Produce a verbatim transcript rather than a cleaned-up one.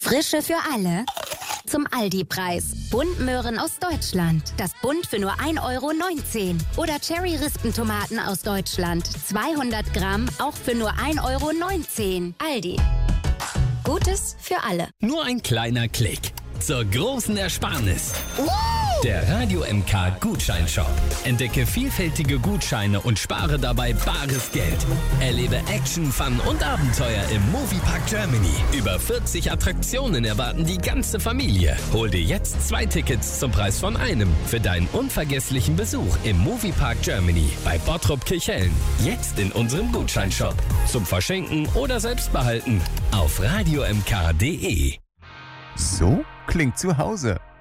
Frische für alle. Zum Aldi-Preis. Buntmöhren aus Deutschland. Das Bunt für nur ein Euro neunzehn. Oder Cherry-Rispentomaten aus Deutschland. zweihundert Gramm, auch für nur ein Euro neunzehn. Aldi. Gutes für alle. Nur ein kleiner Klick zur großen Ersparnis. Uh! Der Radio M K Gutscheinshop. Entdecke vielfältige Gutscheine und spare dabei bares Geld. Erlebe Action, Fun und Abenteuer im Moviepark Germany. Über vierzig Attraktionen erwarten die ganze Familie. Hol dir jetzt zwei Tickets zum Preis von einem für deinen unvergesslichen Besuch im Moviepark Germany bei Bottrop Kirchhellen. Jetzt in unserem Gutscheinshop. Zum Verschenken oder selbst behalten auf radio m k punkt d e. So klingt zu Hause.